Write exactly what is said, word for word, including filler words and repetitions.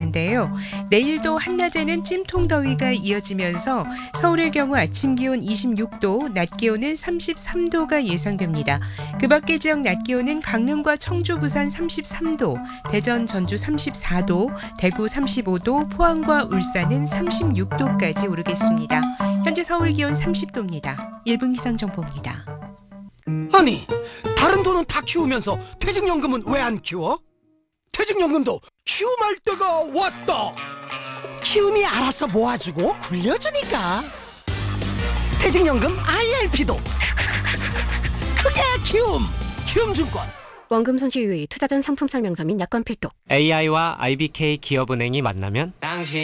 텐데요. 내일도 한낮에는 찜통 더위가 이어지면서 서울의 경우 아침 기온 이십육 도, 낮 기온은 삼십삼 도가 예상됩니다. 그 밖의 지역 낮 기온은 강릉과 청주, 부산 삼십삼 도, 대전, 전주 삼십사 도, 대구 삼십오 도, 포항과 울산은 삼십육 도까지 오르겠습니다. 현재 서울 기온 삼십 도입니다. 일 분 기상정보입니다. 아니, 다른 돈은 다 키우면서 퇴직연금은 왜 안 키워? 퇴직연금도 키움할 때가 왔다. 키움이 알아서 모아주고 굴려주니까. 퇴직연금 아이알피도 그게 키움. 키움증권. 원금 손실 유의, 투자 전 상품 설명서 및 약관 필독. 에이아이와 아이비케이 기업은행이 만나면 당신